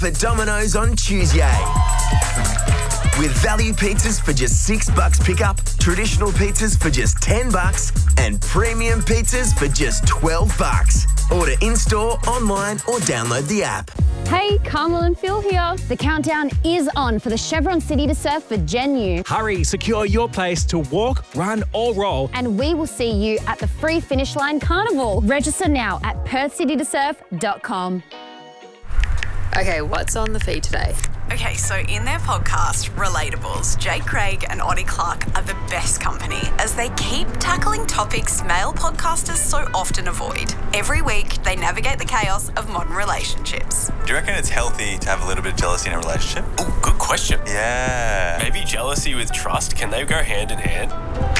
at Domino's on Tuesday. With value pizzas for just $6 pickup, traditional pizzas for just $10, and premium pizzas for just $12. Order in-store, online, or download the app. Hey, Carmel and Phil here. The countdown is on for the Chevron City to Surf for Gen U. Hurry, secure your place to walk, run or roll. And we will see you at the Free Finish Line Carnival. Register now at perthcitytosurf.com. Okay, what's on the feed today? Okay, so in their podcast, Relatables, Jake Craig and Oddie Clark are the best company as they keep tackling topics male podcasters so often avoid. Every week, they navigate the chaos of modern relationships. Do you reckon it's healthy to have a little bit of jealousy in a relationship? Oh, good question. Yeah. Maybe jealousy with trust, can they go hand in hand?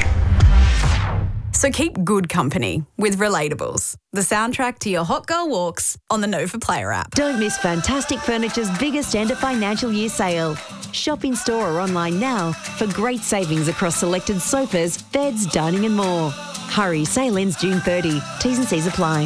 So keep good company with Relatables, the soundtrack to your hot girl walks on the Nova Player app. Don't miss Fantastic Furniture's biggest end of financial year sale. Shop in store or online now for great savings across selected sofas, beds, dining and more. Hurry, sale ends June 30. T's and C's apply.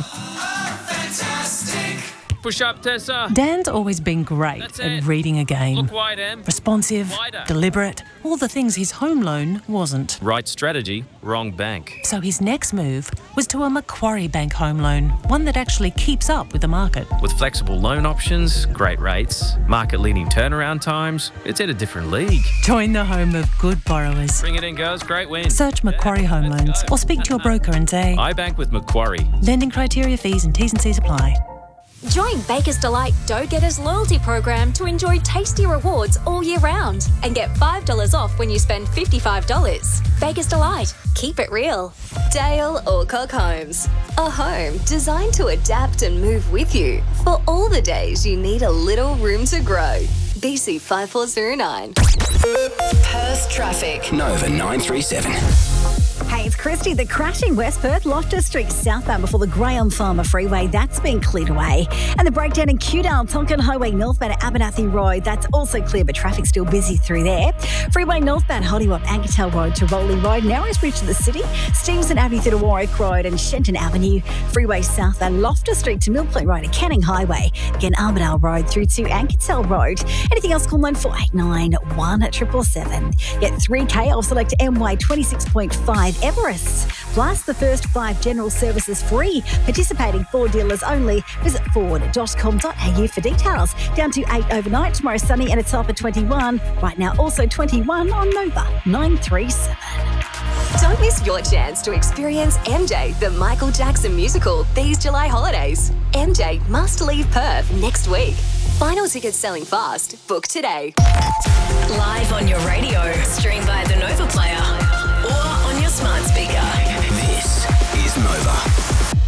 Push up, Tessa. Dan's always been great at reading a game. Look wide, Em. Responsive, Wider. deliberate, all the things his home loan wasn't. Right strategy, wrong bank. So his next move was to a Macquarie Bank home loan, one that actually keeps up with the market. With flexible loan options, great rates, market-leading turnaround times, it's at a different league. Join the home of good borrowers. Bring it in, girls. Great win. Search Macquarie Home Loans or speak to your broker and say, I bank with Macquarie. lending criteria, fees and T's and C's apply. Join Baker's Delight Dough Getters loyalty program to enjoy tasty rewards all year round and get $5 off when you spend $55. Baker's Delight. Keep it real. Dale Alcock Homes. A home designed to adapt and move with you for all the days you need a little room to grow. BC 5409. Perth traffic. Nova 937. Hey, it's Christy. The crash in West Perth, Loftus Street southbound before the Graham Farmer Freeway, that's been cleared away. And the breakdown in Kewdale, Tonkin Highway northbound at Abernathy Road, that's also clear, but traffic's still busy through there. Freeway northbound Hollywood, Ankertel Road to Rolling Road, Narrows Bridge to the city, Stevenson Avenue through to Warwick Road and Shenton Avenue. Freeway southbound Loftus Street to Mill Point Road and Canning Highway. Again, Armadale Road through to Ankertel Road. Anything else, call 9489 1777. Get 3K off select MY 26.5 Everest. Plus, the first 5 general services free. Participating Ford dealers only. Visit ford.com.au for details. Down to 8 overnight. Tomorrow sunny and it's up at 21. Right now also 21 on Nova 937. Don't miss your chance to experience MJ, the Michael Jackson musical, these July holidays. MJ must leave Perth next week. Final tickets selling fast. Book today. Live on your radio, stream by the Nova Player, or on your smart speaker. This is Nova.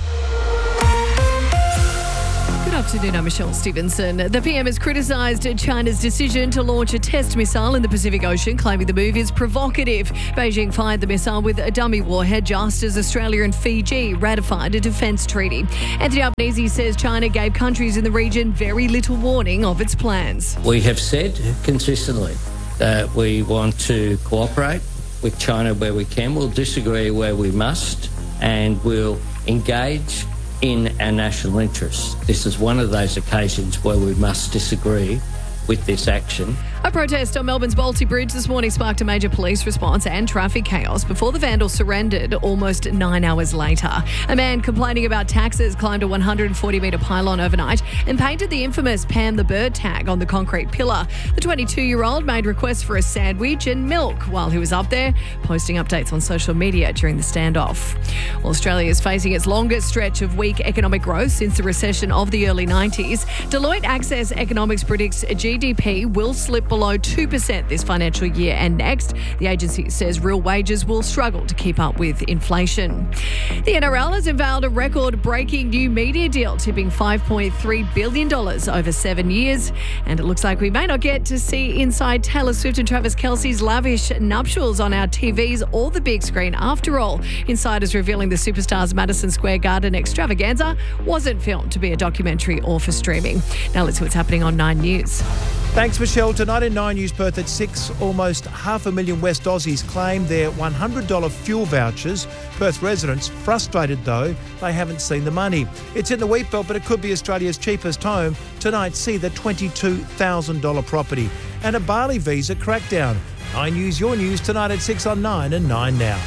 Good afternoon, I'm Michelle Stevenson. The PM has criticised China's decision to launch a test missile in the Pacific Ocean, claiming the move is provocative. Beijing fired the missile with a dummy warhead just as Australia and Fiji ratified a defence treaty. Anthony Albanese says China gave countries in the region very little warning of its plans. We have said consistently that we want to cooperate with China where we can. We'll disagree where we must, and we'll engage in our national interests. This is one of those occasions where we must disagree with this action. A protest on Melbourne's Balti Bridge this morning sparked a major police response and traffic chaos before the vandals surrendered almost 9 hours later. A man complaining about taxes climbed a 140-metre pylon overnight and painted the infamous Pam the Bird tag on the concrete pillar. The 22-year-old made requests for a sandwich and milk while he was up there, posting updates on social media during the standoff. Well, Australia is facing its longest stretch of weak economic growth since the recession of the early 90s. Deloitte Access Economics predicts GDP will slip below 2% this financial year and next. The agency says real wages will struggle to keep up with inflation. The NRL has unveiled a record-breaking new media deal, tipping $5.3 billion over 7 years. And it looks like we may not get to see inside Taylor Swift and Travis Kelce's lavish nuptials on our TVs or the big screen. After all, insiders revealing the superstars' Madison Square Garden extravaganza wasn't filmed to be a documentary or for streaming. Now let's see what's happening on 9 News. Thanks, Michelle. Tonight in 9 News Perth at 6, almost 500,000 West Aussies claim their $100 fuel vouchers. Perth residents frustrated, though, they haven't seen the money. It's in the wheat belt, but it could be Australia's cheapest home. Tonight, see the $22,000 property. And a Bali visa crackdown. 9 News, your news, tonight at 6 on 9 and 9 now.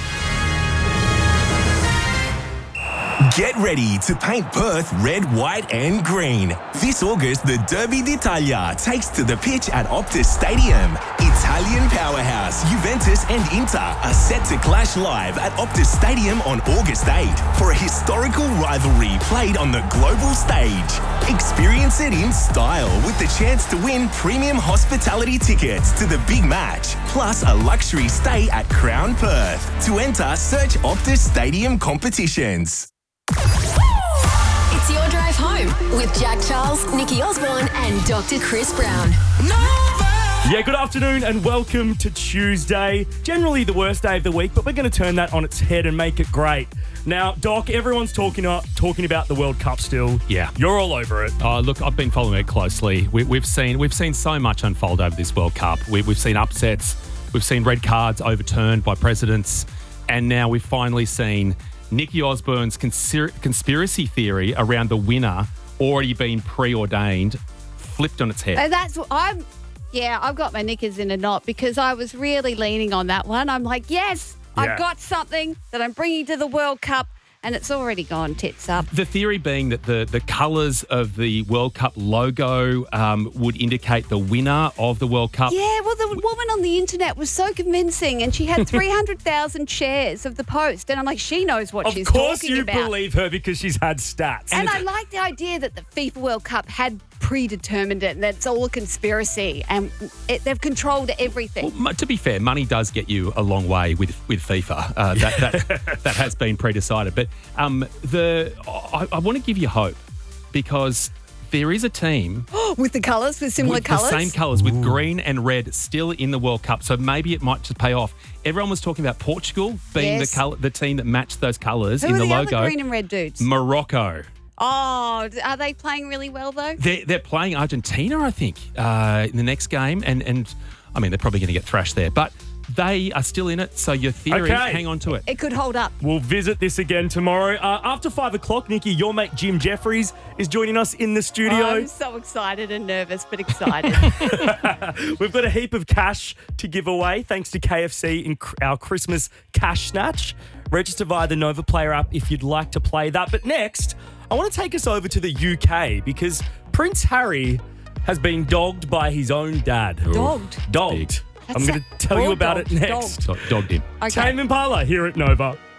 Get ready to paint Perth red, white and green. This August, the Derby d'Italia takes to the pitch at Optus Stadium. Italian powerhouse Juventus and Inter are set to clash live at Optus Stadium on August 8 for a historical rivalry played on the global stage. Experience it in style with the chance to win premium hospitality tickets to the big match, plus a luxury stay at Crown Perth. To enter, search Optus Stadium competitions. It's your drive home with Jack Charles, Nikki Osborne, and Dr. Chris Brown. Yeah, good afternoon and welcome to Tuesday. Generally the worst day of the week, but we're going to turn that on its head and make it great. Now, Doc, everyone's talking about the World Cup still. Yeah. You're all over it. Look, I've been following it closely. We've seen so much unfold over this World Cup. We've seen upsets. We've seen red cards overturned by presidents. And now we've finally seen Nikki Osborne's conspiracy theory around the winner already been preordained, flipped on its head. I've got my knickers in a knot because I was really leaning on that one. I'm like, yes, I've got something that I'm bringing to the World Cup, and it's already gone tits up. The theory being that the colours of the World Cup logo would indicate the winner of the World Cup. Yeah, well, the woman on the internet was so convincing, and she had 300,000 shares of the post, and I'm like, she knows what she's talking about. Of course you believe her because she's had stats. And I like the idea that the FIFA World Cup had predetermined it and that it's all a conspiracy and they've controlled everything. Well, to be fair, money does get you a long way with FIFA. That has been pre-decided. But I want to give you hope because there is a team with the colours, with similar colours. The same colours, with green and red still in the World Cup. So maybe it might just pay off. Everyone was talking about Portugal being the team that matched those colours in the logo. Who are the other green and red dudes? Morocco. Oh, are they playing really well, though? They're playing Argentina, I think, in the next game. And I mean, they're probably going to get thrashed there. But they are still in it, so your theory, hang on to it. It could hold up. We'll visit this again tomorrow. After 5 o'clock, Nikki, your mate Jim Jeffries is joining us in the studio. Oh, I'm so excited and nervous, but excited. We've got a heap of cash to give away thanks to KFC in our Christmas Cash Snatch. Register via the Nova Player app if you'd like to play that. But next, I want to take us over to the UK because Prince Harry has been dogged by his own dad. Dogged? I'm going to tell you about it next. Dogged him. Okay. Tame Impala here at Nova.